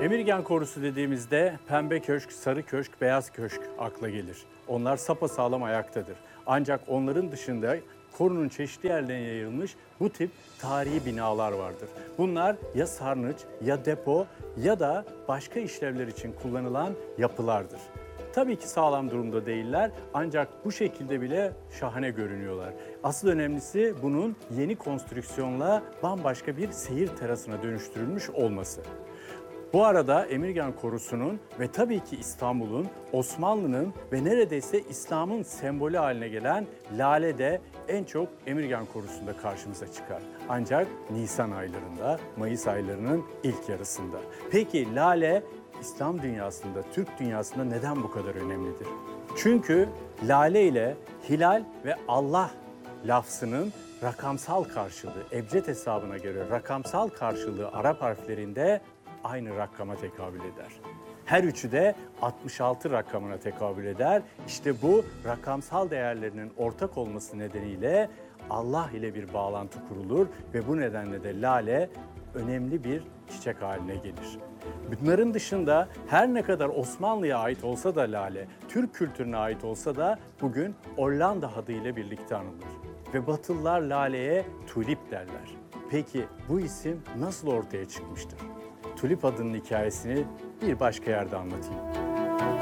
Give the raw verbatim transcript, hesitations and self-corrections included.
Emirgan korusu dediğimizde pembe köşk, sarı köşk, beyaz köşk akla gelir. Onlar sapasağlam ayaktadır. Ancak onların dışında korunun çeşitli yerlerine yayılmış bu tip tarihi binalar vardır. Bunlar ya sarnıç, ya depo ya da başka işlevler için kullanılan yapılardır. Tabii ki sağlam durumda değiller ancak bu şekilde bile şahane görünüyorlar. Asıl önemlisi bunun yeni konstrüksiyonla bambaşka bir seyir terasına dönüştürülmüş olması. Bu arada Emirgan Korusu'nun ve tabii ki İstanbul'un, Osmanlı'nın ve neredeyse İslam'ın sembolü haline gelen lale de en çok Emirgan Korusu'nda karşımıza çıkar. Ancak Nisan aylarında, Mayıs aylarının ilk yarısında. Peki lale İslam dünyasında, Türk dünyasında neden bu kadar önemlidir? Çünkü lale ile hilal ve Allah lafzının rakamsal karşılığı, ebced hesabına göre rakamsal karşılığı Arap harflerinde aynı rakama tekabül eder. Her üçü de altmış altı rakamına tekabül eder. İşte bu rakamsal değerlerinin ortak olması nedeniyle Allah ile bir bağlantı kurulur ve bu nedenle de lale önemli bir çiçek haline gelir. Bunların dışında her ne kadar Osmanlı'ya ait olsa da lale, Türk kültürüne ait olsa da bugün Hollanda adıyla birlikte anılır. Ve Batılılar laleye tulip derler. Peki bu isim nasıl ortaya çıkmıştır? Tulip adının hikayesini bir başka yerde anlatayım.